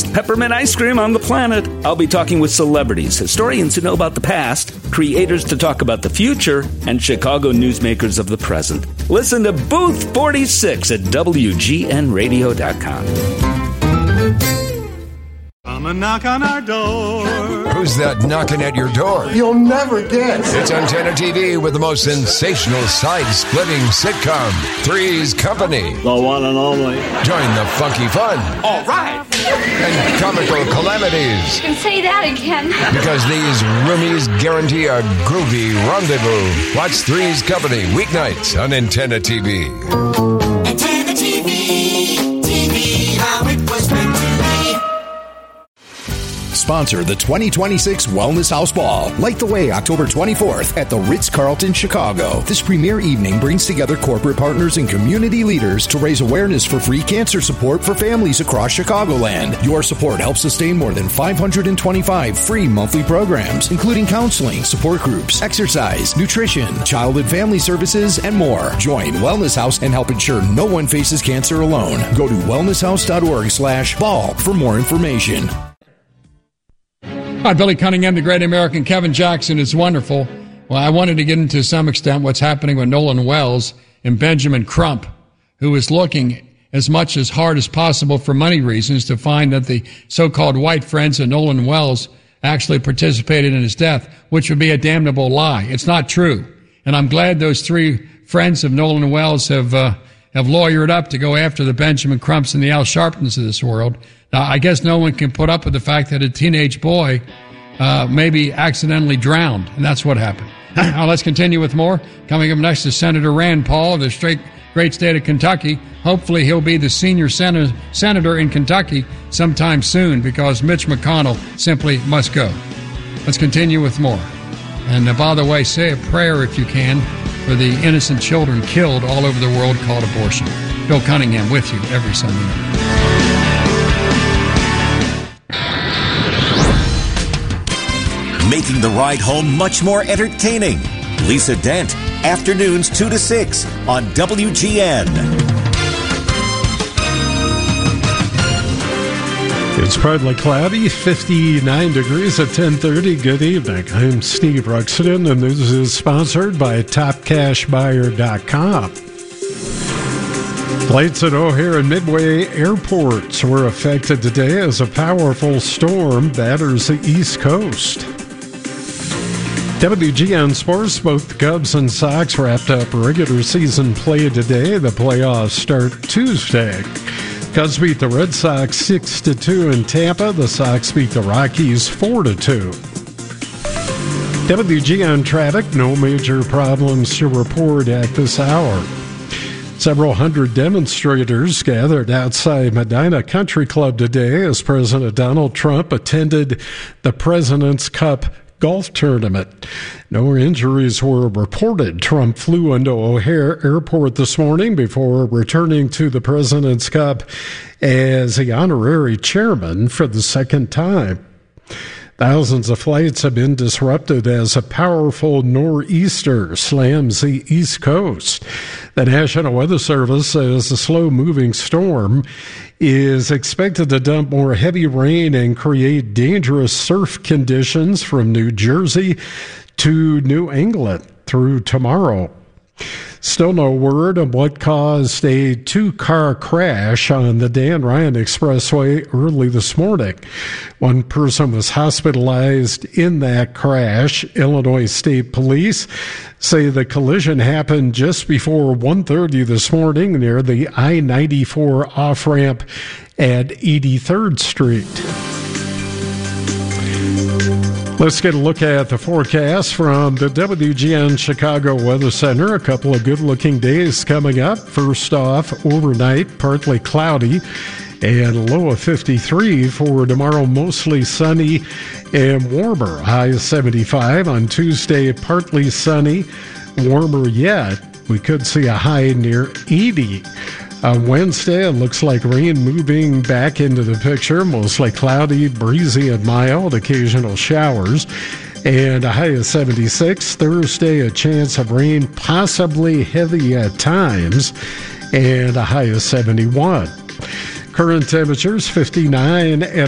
peppermint ice cream on the planet. I'll be talking with celebrities, historians who know about the past, creators to talk about the future, and Chicago newsmakers of the present. Listen to Booth 46 at WGNradio.com. Come and knock on our door. Who's that knocking at your door? You'll never guess. It's Antenna TV with the most sensational side-splitting sitcom, Three's Company. The one and only. Join the funky fun. All right. And comical calamities. You can say that again. Because these roomies guarantee a groovy rendezvous. Watch Three's Company weeknights on Antenna TV. Antenna TV, TV, how it was meant to be. Sponsor the 2026 Wellness House Ball. Light the way October 24th at the Ritz-Carlton, Chicago. This premier evening brings together corporate partners and community leaders to raise awareness for free cancer support for families across Chicagoland. Your support helps sustain more than 525 free monthly programs, including counseling, support groups, exercise, nutrition, child and family services, and more. Join Wellness House and help ensure no one faces cancer alone. Go to wellnesshouse.org/ball for more information. Hi, Billy Cunningham, the great American Kevin Jackson is wonderful. Well, I wanted to get into some extent what's happening with Nolan Wells and Benjamin Crump, who is looking as much as hard as possible for money reasons to find that the so-called white friends of Nolan Wells actually participated in his death, which would be a damnable lie. It's not true. And I'm glad those three friends of Nolan Wells have lawyered up to go after the Benjamin Crumps and the Al Sharptons of this world. Now, I guess no one can put up with the fact that a teenage boy maybe accidentally drowned, and that's what happened. Now, let's continue with more. Coming up next is Senator Rand Paul of the great state of Kentucky. Hopefully he'll be the senior senator in Kentucky sometime soon because Mitch McConnell simply must go. Let's continue with more. And by the way, say a prayer if you can for the innocent children killed all over the world called abortion. Bill Cunningham with you every Sunday night. Making the ride home much more entertaining. Lisa Dent, afternoons 2 to 6 on WGN. It's partly cloudy, 59 degrees at 10:30. Good evening. I'm Steve Ruxton, and this is sponsored by TopCashBuyer.com. Flights at O'Hare and Midway airports were affected today as a powerful storm batters the East Coast. WGN Sports, both the Cubs and Sox wrapped up regular season play today. The playoffs start Tuesday. Cubs beat the Red Sox 6-2 in Tampa. The Sox beat the Rockies 4-2. WGN traffic, no major problems to report at this hour. Several hundred demonstrators gathered outside Medina Country Club today as President Donald Trump attended the President's Cup golf tournament. No injuries were reported. Trump flew into O'Hare Airport this morning before returning to the President's Cup as the honorary chairman for the second time. Thousands of flights have been disrupted as a powerful nor'easter slams the East Coast. The National Weather Service says the slow-moving storm is expected to dump more heavy rain and create dangerous surf conditions from New Jersey to New England through tomorrow. Still no word on what caused a two-car crash on the Dan Ryan Expressway early this morning. One person was hospitalized in that crash. Illinois State Police say the collision happened just before 1:30 this morning near the I-94 off-ramp at 83rd Street. Let's get a look at the forecast from the WGN Chicago Weather Center. A couple of good-looking days coming up. First off, overnight, partly cloudy and a low of 53 for tomorrow, mostly sunny and warmer. High of 75 on Tuesday, partly sunny, warmer yet. We could see a high near 80. On Wednesday, it looks like rain moving back into the picture, mostly cloudy, breezy, and mild, occasional showers, and a high of 76. Thursday, a chance of rain, possibly heavy at times, and a high of 71. Current temperatures 59 at